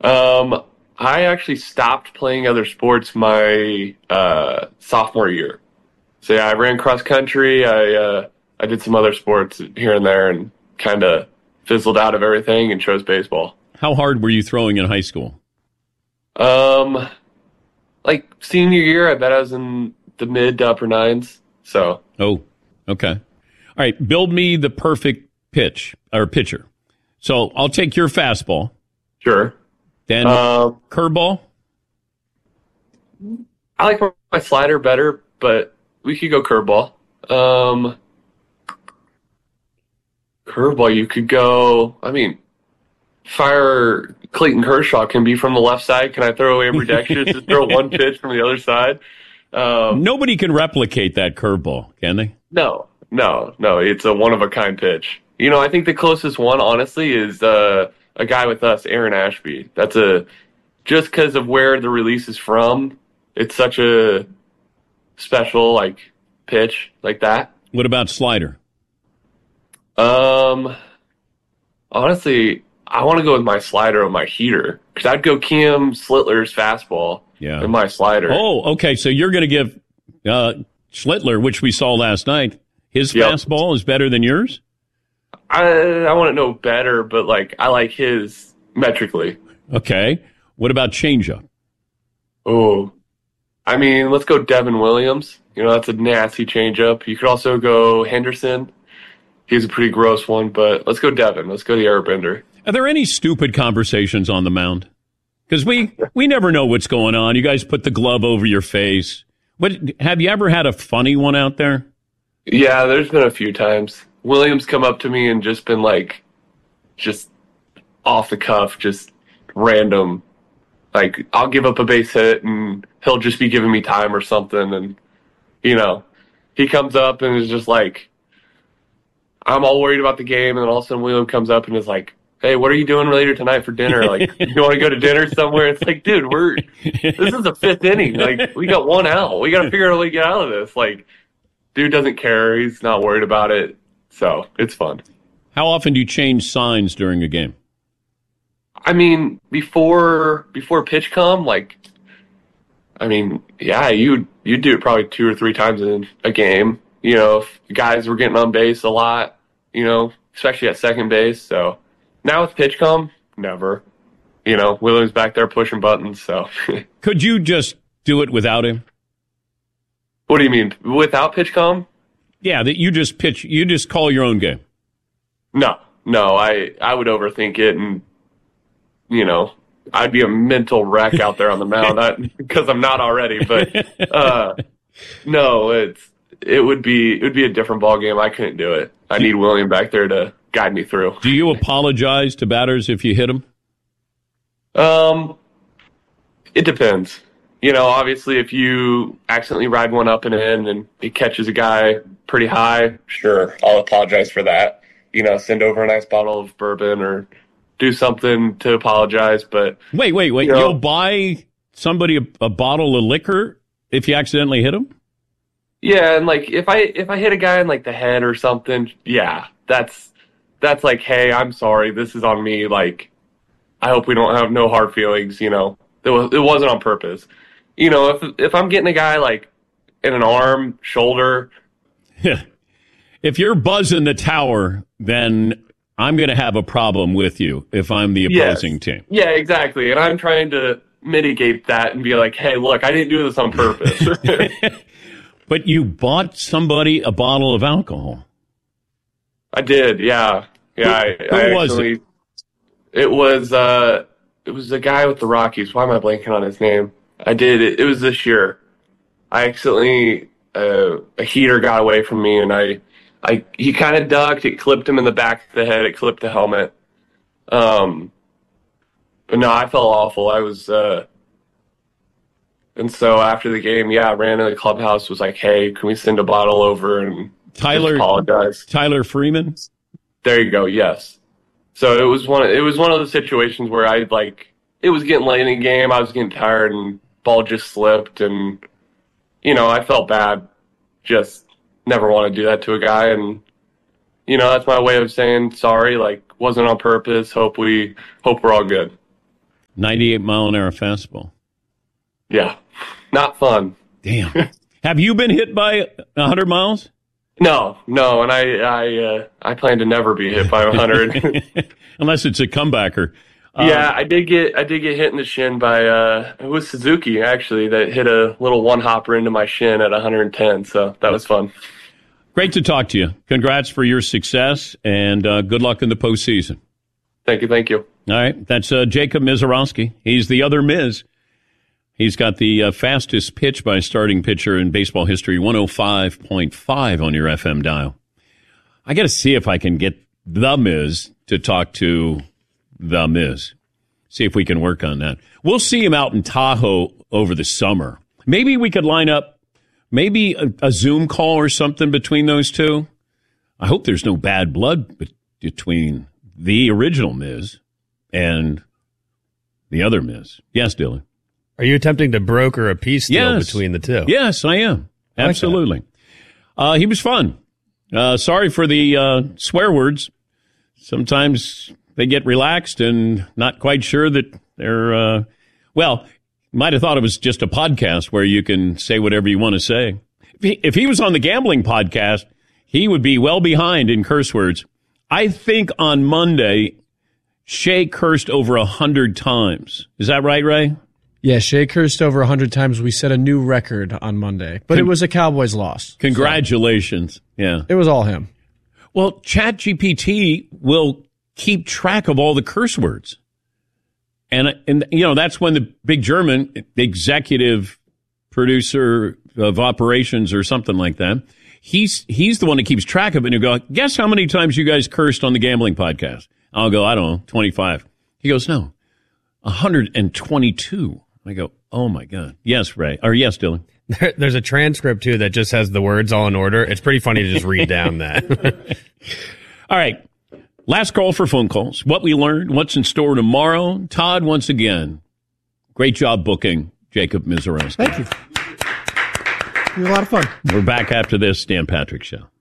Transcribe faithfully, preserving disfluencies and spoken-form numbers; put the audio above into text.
Um, I actually stopped playing other sports my uh, sophomore year. So yeah, I ran cross country. I uh, I did some other sports here and there, and kind of fizzled out of everything and chose baseball. How hard were you throwing in high school? Um, like senior year, I bet I was in the mid to upper nines. So. Oh, okay. All right. Build me the perfect pitch or pitcher. So I'll take your fastball. Sure. Then um, curveball. I like my slider better, but we could go curveball. Um, curveball, you could go. I mean, fire Clayton Kershaw can be from the left side. Can I throw away ambidextrous to throw one pitch from the other side? Um, Nobody can replicate that curveball, can they? No, no, no. It's a one-of-a-kind pitch. You know, I think the closest one, honestly, is uh, a guy with us, Aaron Ashby. That's a just because of where the release is from. It's such a special like pitch like that. What about slider? Um, honestly, I want to go with my slider or my heater because I'd go Cam Slitler's fastball. Yeah. And my slider. Oh, okay. So you're going to give uh, Schlittler, which we saw last night, his Yep. fastball is better than yours? I I want to know better, but like I like his metrically. Okay. What about changeup? Oh, I mean, let's go Devin Williams. You know, that's a nasty changeup. You could also go Henderson. He's a pretty gross one, but let's go Devin. Let's go the airbender. Are there any stupid conversations on the mound? Because we, we never know what's going on. You guys put the glove over your face. What, have you ever had a funny one out there? Yeah, there's been a few times. Williams come up to me and just been like, just off the cuff, just random. Like, I'll give up a base hit and he'll just be giving me time or something. And, you know, he comes up and is just like, I'm all worried about the game. And then all of a sudden William comes up and is like, hey, what are you doing later tonight for dinner? Like, you want to go to dinner somewhere? It's like, dude, we're, this is the fifth inning. Like, we got one out. We got to figure out a way to get out of this. Like, dude doesn't care. He's not worried about it. So it's fun. How often do you change signs during a game? I mean, before, before pitch come, like, I mean, yeah, you, you do it probably two or three times in a game. You know, if guys were getting on base a lot, you know, especially at second base. So, now with PitchCom, never. You know, Williams back there pushing buttons, so. Could you just do it without him? What do you mean? Without PitchCom? Yeah, that you just pitch, you just call your own game. No, no, I, I would overthink it and, you know, I'd be a mental wreck out there on the mound because I'm not already, but, uh, no, it's, it would be, it would be a different ball game. I couldn't do it. I need William back there to guide me through. Do you apologize to batters if you hit them? Um, it depends. You know, obviously, if you accidentally ride one up and in and it catches a guy pretty high, sure, I'll apologize for that. You know, send over a nice bottle of bourbon or do something to apologize. But wait, wait, wait! You know, you'll buy somebody a, a bottle of liquor if you accidentally hit them? Yeah, and like if I if I hit a guy in like the head or something, yeah, that's. That's like, hey, I'm sorry. This is on me. Like, I hope we don't have no hard feelings. You know, it was it wasn't on purpose. You know, if if I'm getting a guy like in an arm, shoulder. Yeah. If you're buzzing the tower, then I'm going to have a problem with you if I'm the opposing yes. team. Yeah, exactly. And I'm trying to mitigate that and be like, hey, look, I didn't do this on purpose. But you bought somebody a bottle of alcohol. I did, yeah, yeah. Who, I, who I was actually, it? It was uh, it was a guy with the Rockies. Why am I blanking on his name? I did it. It was this year. I accidentally uh, a heater got away from me, and I, I he kind of ducked. It clipped him in the back of the head. It clipped the helmet. Um, but no, I felt awful. I was, uh, and so after the game, yeah, I ran to the clubhouse. Was like, hey, can we send a bottle over and Tyler apologize? Tyler Freeman. There you go. Yes. So it was one. Of, it was one of the situations where I like it was getting late in the game. I was getting tired, and ball just slipped, and you know I felt bad. Just never want to do that to a guy, and you know that's my way of saying sorry. Like wasn't on purpose. Hope we hope we're all good. ninety-eight mile an hour fastball. Yeah, not fun. Damn. Have you been hit by one hundred miles? No, no, and I I uh, I plan to never be hit by one hundred. Unless it's a comebacker. Yeah, um, I did get I did get hit in the shin by uh it was Suzuki actually that hit a little one hopper into my shin at one hundred ten, so that was fun. Great to talk to you. Congrats for your success, and uh, good luck in the postseason. Thank you, thank you. All right, that's uh, Jacob Misiorowski. He's the other Miz. He's got the uh, fastest pitch by a starting pitcher in baseball history, one oh five point five on your F M dial. I got to see if I can get the Miz to talk to the Miz. See if we can work on that. We'll see him out in Tahoe over the summer. Maybe we could line up maybe a, a Zoom call or something between those two. I hope there's no bad blood be- between the original Miz and the other Miz. Yes, Dylan. Are you attempting to broker a peace deal yes. between the two? Yes, I am. I like Absolutely. Uh, he was fun. Uh, sorry for the uh, swear words. Sometimes they get relaxed and not quite sure that they're, uh, well, might have thought it was just a podcast where you can say whatever you want to say. If he, if he was on the gambling podcast, he would be well behind in curse words. I think on Monday, Shea cursed over a hundred times. Is that right, Ray? Yeah, Shea cursed over one hundred times. We set a new record on Monday, but Con- it was a Cowboys loss. Congratulations. So yeah. It was all him. Well, ChatGPT will keep track of all the curse words. And, and you know, that's when the big German executive producer of operations or something like that, he's he's the one that keeps track of it. And you go, guess how many times you guys cursed on the gambling podcast? I'll go, I don't know, twenty-five. He goes, no, one hundred twenty-two. I go, oh, my God. Yes, Ray. Or yes, Dylan. There, there's a transcript, too, that just has the words all in order. It's pretty funny to just read down that. All right. Last call for phone calls. What we learned, what's in store tomorrow. Todd, once again, great job booking Jacob Misiorowski. Thank you. It was a lot of fun. We're back after this Dan Patrick Show.